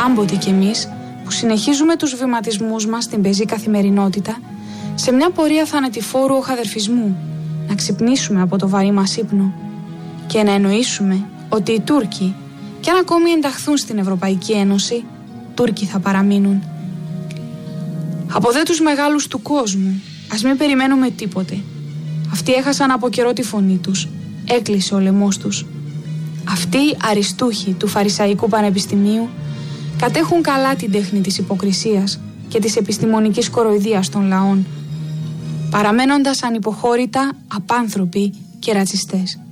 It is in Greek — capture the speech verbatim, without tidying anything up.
άμποτε κι εμείς που συνεχίζουμε τους βηματισμούς μας στην πεζή καθημερινότητα σε μια πορεία θανατηφόρου οχαδερφισμού, να ξυπνήσουμε από το βαρύ μας ύπνο και να εννοήσουμε ότι οι Τούρκοι, κι αν ακόμη ενταχθούν στην Ευρωπαϊκή Ένωση, Τούρκοι θα παραμείνουν. Από δε τους μεγάλους του κόσμου, ας μην περιμένουμε τίποτε. Αυτοί έχασαν από καιρό τη φωνή τους, έκλεισε ο λαιμός τους. Αυτοί οι αριστούχοι του Φαρισαϊκού Πανεπιστημίου κατέχουν καλά την τέχνη της υποκρισίας και της επιστημονικής κοροϊδίας των λαών, παραμένοντας ανυποχώρητα απάνθρωποι και ρατσιστές.